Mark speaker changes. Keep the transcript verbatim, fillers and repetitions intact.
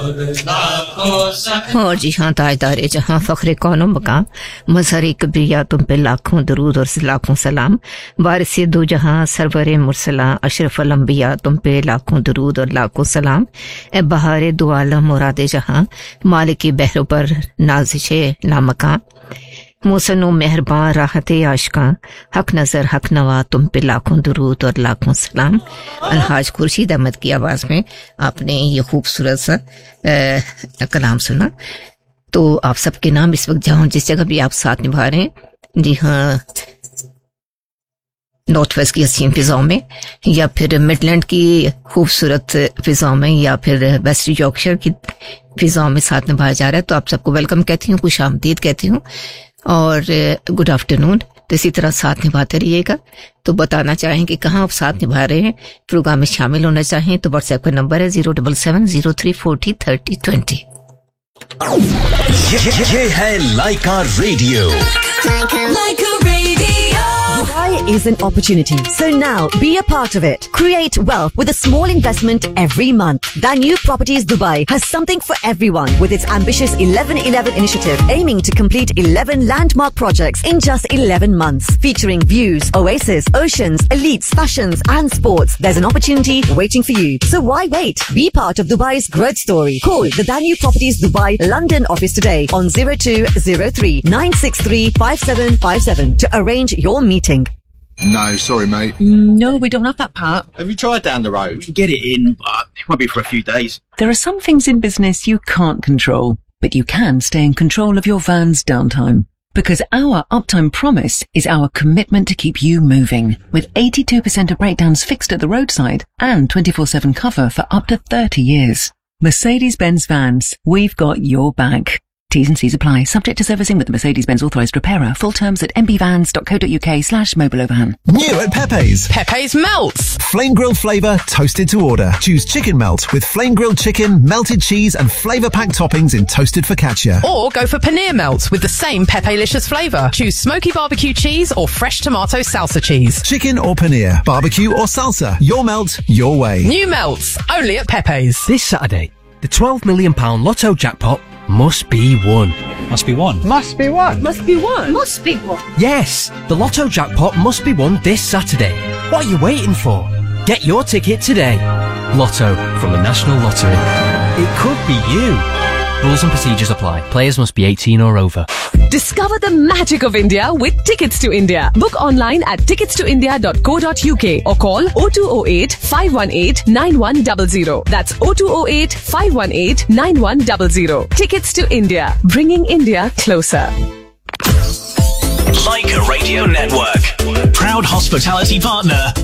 Speaker 1: और जी हाँ, ताजदारे जहाँ फख्रे कौनो मकाम, मजहर कब्रिया तुम पे लाखों दरूद और लाखों सलाम। वारिस दो जहाँ सरवरे मुरसला अशरफ अलंबिया तुम पे लाखों दरूद और लाखों सलाम। ए बहारे दो आलम मुरादे जहाँ, मालिकी बहरों पर नाजिशे लामकां। मोसनो मेहरबान राहते आशका, हक नजर हक नवा तुम पे लाखों दुरूद और लाखों सलाम। अलहाज खुर्शीद अहमद की आवाज में आपने ये खूबसूरत सा कलाम सुना। तो आप सबके नाम इस वक्त जहाँ जिस जगह भी आप साथ निभा रहे हैं, जी हाँ, नॉर्थ वेस्ट की हसीन फिजाओं में, या फिर मिडलैंड की खूबसूरत फिजाओं में, या फिर वेस्ट यॉर्कशायर की फिजाओं में साथ निभाया जा रहा है, तो आप सबको वेलकम कहती हूँ, खुश आमदीद कहती हूँ और गुड आफ्टरनून। तो इसी तरह साथ निभाते रहिएगा। तो बताना चाहें कि कहाँ आप साथ निभा रहे हैं, प्रोग्राम में शामिल होना चाहें तो व्हाट्सएप का नंबर है zero double seven zero three forty thirty twenty.
Speaker 2: ये, ये है लाइका radio.
Speaker 3: Lyca radio.
Speaker 4: Dubai is an opportunity, so now be a part of it. Create wealth with a small investment every month. Danube Properties Dubai has something for everyone with its ambitious eleven eleven initiative, aiming to complete eleven landmark projects in just eleven months, featuring views, oasis, oceans, elites, fashions and sports. There's an opportunity waiting for you. So why wait? Be part of Dubai's growth story. Call the Danube Properties Dubai London office today on zero two zero three nine six three five seven five seven to arrange your meeting.
Speaker 5: No, sorry, mate.
Speaker 6: No, we don't have that part.
Speaker 5: Have you tried down the road?
Speaker 6: Get it in, but it won't be for a few days.
Speaker 7: There are some things in business you can't control, but you can stay in control of your van's downtime. Because our uptime promise is our commitment to keep you moving. With eighty-two percent of breakdowns fixed at the roadside and twenty-four seven cover for up to thirty years. Mercedes-Benz Vans, we've got your back. T's and C's apply. Subject to servicing with the Mercedes-Benz authorised repairer. Full terms at m b vans dot co dot u k slash mobile over van.
Speaker 8: New at Pepe's.
Speaker 3: Pepe's Melts.
Speaker 8: Flame grilled flavour, toasted to order. Choose chicken melt with flame grilled chicken, melted cheese and flavour packed toppings in toasted focaccia.
Speaker 3: Or go for paneer melts with the same Pepe-licious flavour. Choose smoky barbecue cheese or fresh tomato salsa cheese.
Speaker 8: Chicken or paneer, barbecue or salsa. Your melt, your way.
Speaker 3: New melts, only at Pepe's.
Speaker 9: This Saturday, the twelve million pound Lotto jackpot must be won.
Speaker 10: Must be won.
Speaker 5: Must be one.
Speaker 4: Must be one. Must be one.
Speaker 9: Yes, the Lotto jackpot must be won this Saturday. What are you waiting for? Get your ticket today. Lotto from the National Lottery. It could be you. Rules and procedures apply. Players must be eighteen or over.
Speaker 11: Discover the magic of India with Tickets to India. Book online at tickets to india dot co dot u k or call oh two oh eight five one eight nine one zero zero. That's oh two oh eight five one eight nine one zero zero. Tickets to India, bringing India closer.
Speaker 2: Laika Radio Network, proud hospitality partner